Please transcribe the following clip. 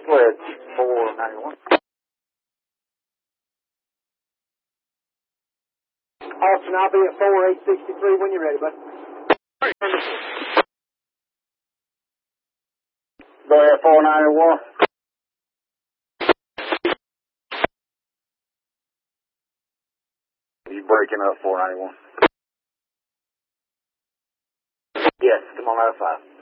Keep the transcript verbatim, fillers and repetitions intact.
Go ahead, four ninety-one. Austin, I'll be at four eight sixty-three when you're ready, bud. Go ahead, four ninety-one. You breaking up, four ninety-one. Yes, come on out of five.